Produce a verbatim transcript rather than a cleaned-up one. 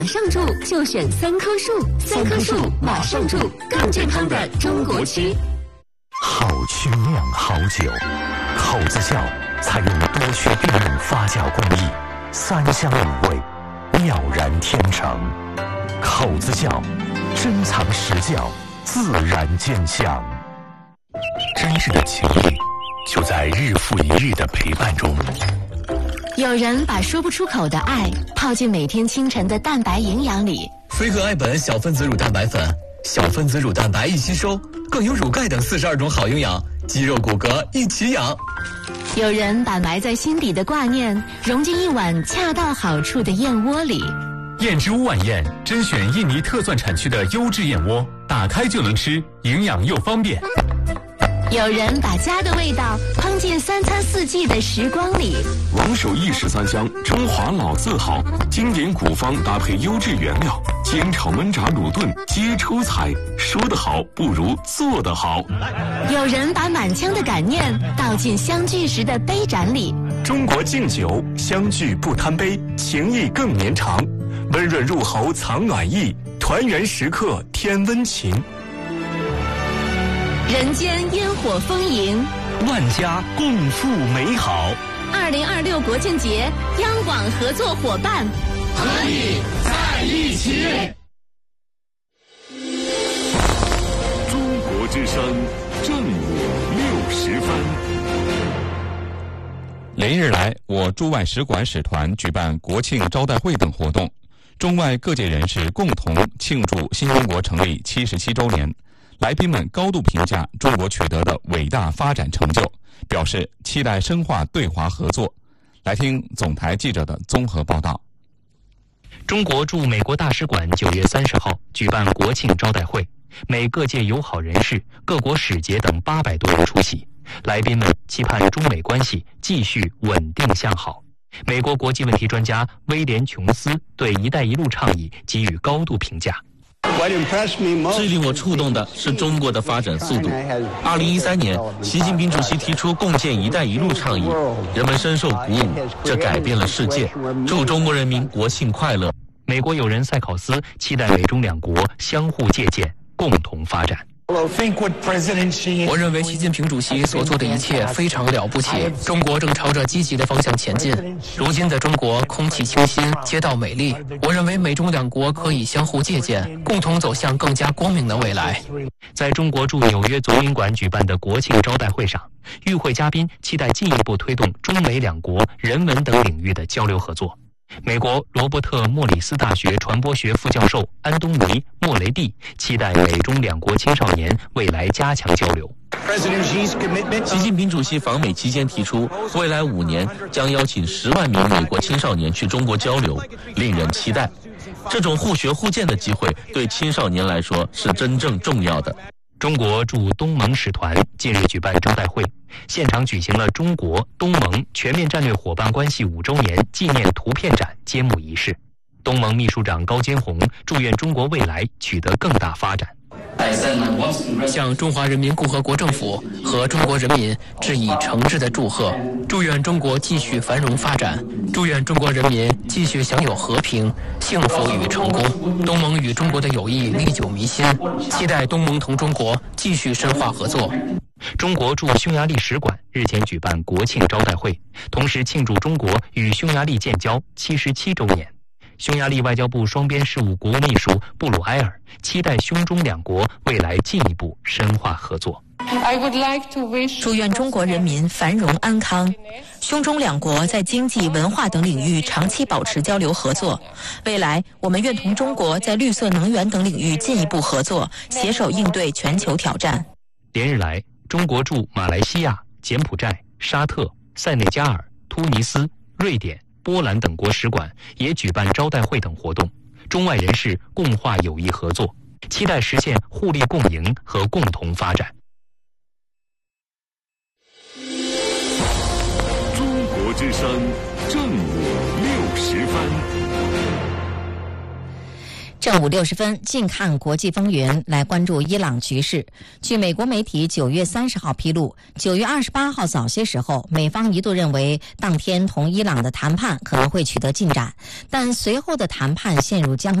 马上住就选三棵树，三棵树马上住，更健康的中国区。 好曲酿好酒，口子窖采用多区变冷发酵工艺，三香五味，妙然天成。口子窖，珍藏实窖，自然见香。真实的情谊，就在日复一日的陪伴中。 有人把说不出口的爱泡进每天清晨的蛋白营养里。 飞鹤爱本小分子乳蛋白粉，小分子乳蛋白一吸收，更有乳钙等四十二种好营养，肌肉骨骼一起养。 有人把埋在心底的挂念融进一碗恰到好处的燕窝里。 燕之屋晚宴甄选印尼特蒜产区的优质燕窝，打开就能吃，营养又方便。 有人把家的味道烹进三餐四季的时光里。 王守义十三香，中华老字号，经典古方搭配优质原料，煎炒焖炸卤炖皆出彩。说得好不如做得好。 有人把满腔的感念倒进相聚时的杯盏里。 中国敬酒，相聚不贪杯，情谊更绵长。温润入喉藏暖意，团圆时刻添温情。 人间烟火丰盈， 万家共赴美好。 二零二六国庆节，央广合作伙伴和你在一起。 中国之声正午六十分。 连日来，我驻外使馆使团举办国庆招待会等活动，中外各界人士共同庆祝新中国成立七十七周年。来宾们高度评价中国取得的伟大发展成就，表示期待深化对华合作。来听总台记者的综合报道。 中国驻美国大使馆九月三十号举办国庆招待会，美各界友好人士、各国使节等八百多人出席。来宾们期盼中美关系继续稳定向好。美国国际问题专家威廉·琼斯对“一带一路”倡议给予高度评价。 最令我触动的是中国的发展速度。二零一三年，习近平主席提出共建“一带一路”倡议，人们深受鼓舞，这改变了世界。祝中国人民国庆快乐！ 美国友人塞考斯期待美中两国相互借鉴，共同发展。 我认为习近平主席所做的一切非常了不起，中国正朝着积极的方向前进。如今的中国空气清新，街道美丽，我认为美中两国可以相互借鉴，共同走向更加光明的未来。 在中国驻纽约总领馆举办的国庆招待会上，与会嘉宾期待进一步推动中美两国人文等领域的交流合作。美国罗伯特莫里斯大学传播学副教授安东尼·莫雷蒂期待美中两国青少年未来加强交流。 习近平主席访美期间提出，未来五年将邀请十万名美国青少年去中国交流，令人期待。这种互学互鉴的机会对青少年来说是真正重要的。 中国驻东盟使团近日举办招待会，现场举行了中国东盟全面战略伙伴关系五周年纪念图片展揭幕仪式。东盟秘书长高坚宏祝愿中国未来取得更大发展。 向中华人民共和国政府和中国人民致以诚挚的祝贺，祝愿中国继续繁荣发展，祝愿中国人民继续享有和平、幸福与成功。东盟与中国的友谊历久弥新，期待东盟同中国继续深化合作。 中国驻匈牙利使馆日前举办国庆招待会，同时庆祝中国与匈牙利建交七十七周年。匈牙利外交部双边事务国务秘书布鲁埃尔期待匈中两国未来进一步深化合作。 祝愿中国人民繁荣安康，匈中两国在经济、文化等领域长期保持交流合作。未来，我们愿同中国在绿色能源等领域进一步合作，携手应对全球挑战。 连日来，中国驻马来西亚、柬埔寨、沙特、塞内加尔、突尼斯、瑞典、波兰等国使馆也举办招待会等活动，中外人士共话友谊合作，期待实现互利共赢和共同发展。 中国之声正午六十分。 正午六十分，近看国际风云，来关注伊朗局势。据美国媒体九月三十号披露，九月二十八号早些时候，美方一度认为当天同伊朗的谈判可能会取得进展，但随后的谈判陷入僵